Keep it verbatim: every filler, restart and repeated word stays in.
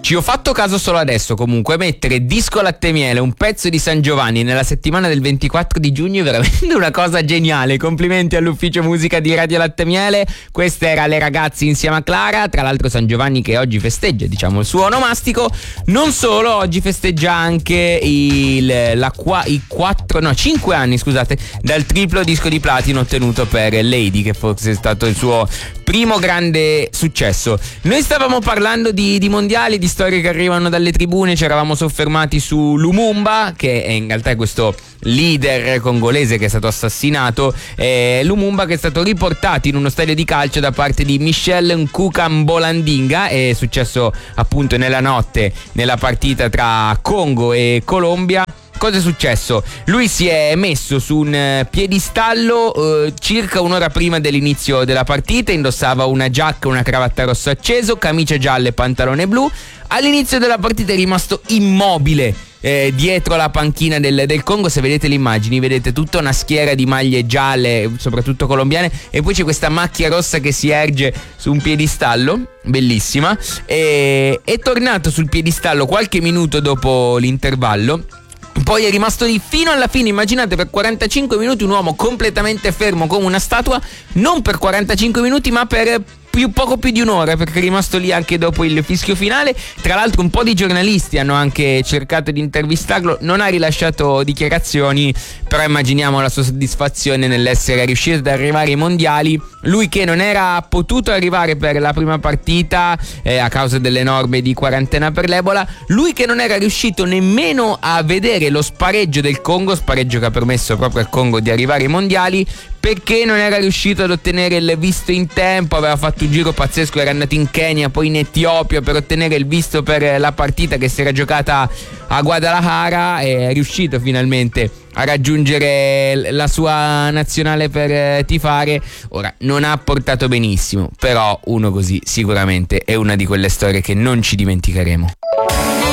Ci ho fatto caso solo adesso, comunque mettere disco latte e miele, un pezzo di San Giovanni nella settimana del ventiquattro di giugno è veramente una cosa geniale. Complimenti all'ufficio musica di Radio Latte e Miele. Questa era Le Ragazzi insieme a Clara. Tra l'altro San Giovanni che oggi festeggia, diciamo, il suo onomastico. Non solo, oggi festeggia anche il, la, i quattro, no, cinque anni, scusate, dal triplo disco di platino ottenuto per Lady, che forse è stato il suo primo grande successo. Noi stavamo parlando di, di mondiali, di storie che arrivano dalle tribune. Ci eravamo soffermati su Lumumba, che è in realtà questo leader congolese che è stato assassinato. eh, Lumumba che è stato riportato in uno stadio di calcio da parte di Michel Nkuka-Mbolandinga. È successo appunto nella notte nella partita tra Congo e Colombia. Cosa è successo? Lui si è messo su un piedistallo eh, circa un'ora prima dell'inizio della partita, indossava una giacca e una cravatta rosso acceso, camicia gialla e pantalone blu. All'inizio della partita è rimasto immobile eh, dietro la panchina del, del Congo. Se vedete le immagini vedete tutta una schiera di maglie gialle, soprattutto colombiane, e poi c'è questa macchia rossa che si erge su un piedistallo, bellissima. E, è tornato sul piedistallo qualche minuto dopo l'intervallo. Poi è rimasto lì fino alla fine. Immaginate, per quarantacinque minuti un uomo completamente fermo come una statua. Non per quarantacinque minuti ma per più, poco più di un'ora, perché è rimasto lì anche dopo il fischio finale. Tra l'altro un po' di giornalisti hanno anche cercato di intervistarlo. Non ha rilasciato dichiarazioni, però immaginiamo la sua soddisfazione nell'essere riuscito ad arrivare ai mondiali. Lui che non era potuto arrivare per la prima partita eh, a causa delle norme di quarantena per l'Ebola. Lui che non era riuscito nemmeno a vedere lo spareggio del Congo, spareggio che ha permesso proprio al Congo di arrivare ai mondiali, perché non era riuscito ad ottenere il visto in tempo. Aveva fatto un giro pazzesco, era andato in Kenya, poi in Etiopia per ottenere il visto per la partita che si era giocata a Guadalajara, e è riuscito finalmente a raggiungere la sua nazionale per tifare. Ora, non ha portato benissimo, però uno così sicuramente è una di quelle storie che non ci dimenticheremo.